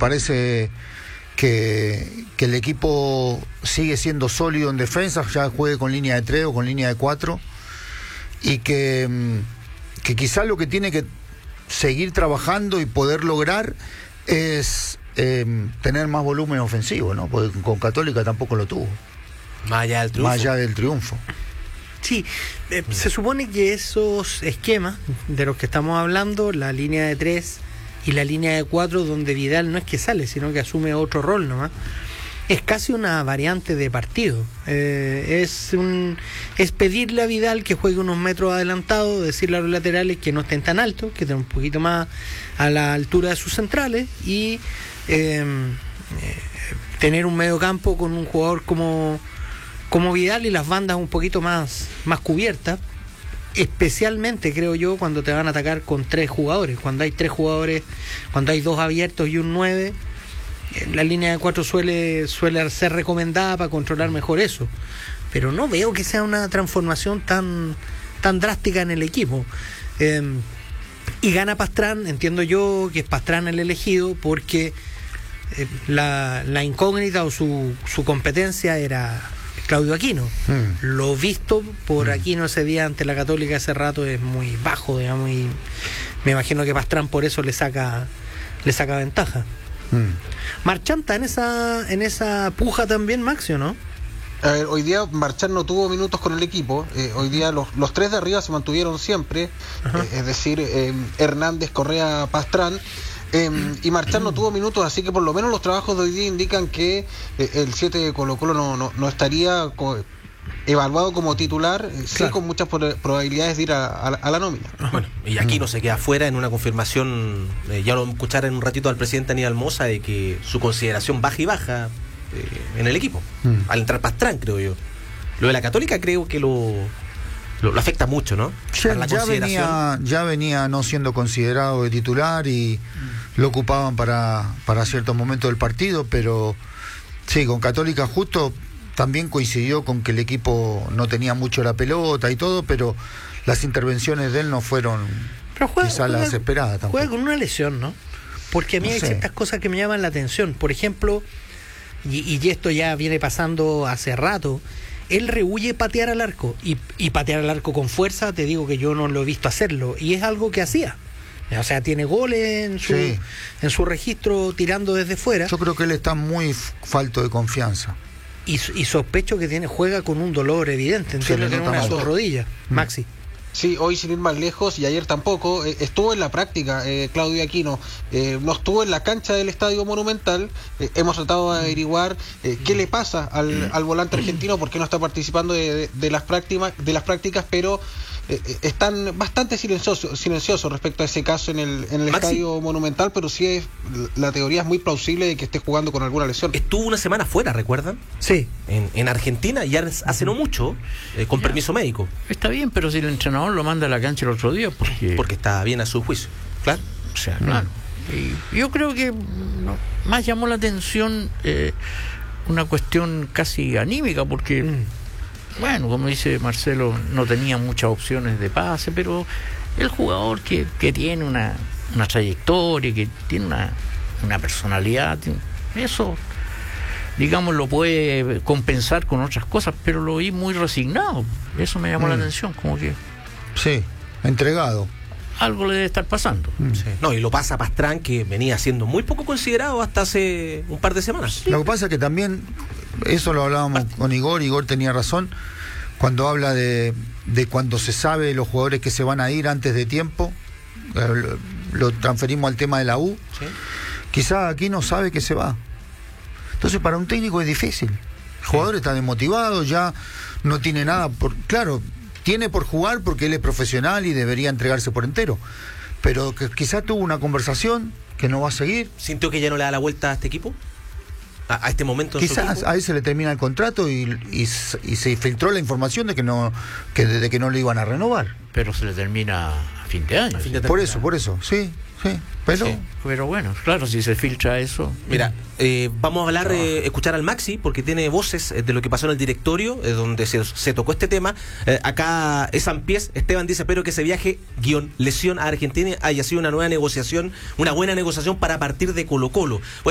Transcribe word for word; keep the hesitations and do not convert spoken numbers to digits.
parece que, que el equipo sigue siendo sólido en defensa, ya juegue con línea de tres o con línea de cuatro, y que, que quizá lo que tiene que seguir trabajando y poder lograr es eh, tener más volumen ofensivo, ¿no? Porque con Católica tampoco lo tuvo. Más allá del triunfo. Más allá del triunfo. Sí, eh, se supone que esos esquemas de los que estamos hablando, la línea de tres y la línea de cuatro, donde Vidal no es que sale, sino que asume otro rol nomás, es casi una variante de partido. Eh, es un es pedirle a Vidal que juegue unos metros adelantados, decirle a los laterales que no estén tan altos, que estén un poquito más a la altura de sus centrales, y eh, eh, tener un medio campo con un jugador como como Vidal y las bandas un poquito más, más cubiertas, especialmente creo yo cuando te van a atacar con tres jugadores, cuando hay tres jugadores, cuando hay dos abiertos y un nueve, la línea de cuatro suele, suele ser recomendada para controlar mejor eso, pero no veo que sea una transformación tan, tan drástica en el equipo. Eh, y gana Pastrán, entiendo yo que es Pastrán el elegido, porque eh, la, la incógnita o su, su competencia era Claudio Aquino. Mm. Lo visto por mm. Aquino ese día ante la Católica hace rato es muy bajo, digamos, y me imagino que Pastrán por eso le saca le saca ventaja. Mm. Marchanta en esa en esa puja también, Maxio, ¿no? A ver, hoy día Marchán no tuvo minutos con el equipo. Eh, hoy día los, los tres de arriba se mantuvieron siempre, eh, es decir, eh, Hernández, Correa, Pastrán. Eh, y Marchán no tuvo minutos, así que por lo menos los trabajos de hoy día indican que eh, el siete de Colo Colo no, no, no estaría co- evaluado como titular, eh, sí, claro, con muchas pro- probabilidades de ir a, a, a la nómina. Bueno, y aquí no se queda fuera en una confirmación, eh, ya lo escuchar en un ratito al presidente Aníbal Mosa, de que su consideración baja y baja eh, en el equipo, mm. al entrar Pastrán, creo yo. Lo de la Católica creo que lo... Lo, lo afecta mucho, ¿no? Ya, ya, venía, ya venía no siendo considerado de titular y mm. lo ocupaban para, para ciertos momentos del partido, pero sí, con Católica justo también coincidió con que el equipo no tenía mucho la pelota y todo, pero las intervenciones de él no fueron juega, quizás juega, las esperadas tampoco. Juega con una lesión, ¿no? Porque a mí no hay sé. ciertas cosas que me llaman la atención. Por ejemplo, y, y esto ya viene pasando hace rato, él rehuye patear al arco, y, y patear al arco con fuerza, te digo que yo no lo he visto hacerlo, y es algo que hacía. O sea, tiene goles en su, sí. en su registro tirando desde fuera. Yo creo que él está muy falto de confianza. Y, y sospecho que tiene juega con un dolor evidente, entiendo que en una de sus rodillas, mm. Maxi. Sí, hoy sin ir más lejos, y ayer tampoco, eh, estuvo en la práctica eh, Claudio Aquino, eh, no estuvo en la cancha del Estadio Monumental. eh, hemos tratado de averiguar eh, qué le pasa al, al volante argentino, por qué no está participando de, de, de las prácticas, de las prácticas, pero eh, están bastante silenciosos silenciosos respecto a ese caso en el, en el Estadio Monumental, pero sí es, la teoría es muy plausible de que esté jugando con alguna lesión. Estuvo una semana fuera, ¿recuerdan? Sí. En, en Argentina, ya hace no mucho, eh, con ya. permiso médico. Está bien, pero si el entrenador lo manda a la cancha el otro día, porque porque está bien a su juicio, claro. O sea, claro. Y yo creo que no, más llamó la atención eh, una cuestión casi anímica, porque mm. bueno, como dice Marcelo, no tenía muchas opciones de pase, pero el jugador que, que tiene una, una trayectoria, que tiene una, una personalidad, eso, digamos, lo puede compensar con otras cosas, pero lo vi muy resignado. Eso me llamó mm. la atención, como que... Sí, entregado. Algo le debe estar pasando. Mm. Sí. No, y lo pasa Pastrán, que venía siendo muy poco considerado hasta hace un par de semanas. Sí. Lo que pasa es que también, eso lo hablábamos con Igor, Igor tenía razón, cuando habla de, de cuando se sabe los jugadores que se van a ir antes de tiempo, lo, lo transferimos al tema de la U, ¿sí? Quizá aquí no sabe que se va. Entonces para un técnico es difícil. El jugador sí. está desmotivado, ya no tiene nada por... Claro, tiene por jugar porque él es profesional y debería entregarse por entero, pero que quizá tuvo una conversación que no va a seguir. ¿Sintió que ya no le da la vuelta a este equipo? ¿A, a este momento? Quizás a él se le termina el contrato y, y, y se filtró la información de que no que de, de que no le iban a renovar. Pero se le termina a fin de año. Fin de por eso, por eso, sí, sí. Pero, sí. pero bueno, claro, si se filtra eso. Mira, eh, vamos a hablar, no. eh, escuchar al Maxi, porque tiene voces eh, de lo que pasó en el directorio, eh, donde se, se tocó este tema. Eh, acá es Sampiés, Esteban dice: espero que ese viaje, guión, lesión a Argentina haya sido una nueva negociación, una buena negociación para partir de Colo Colo.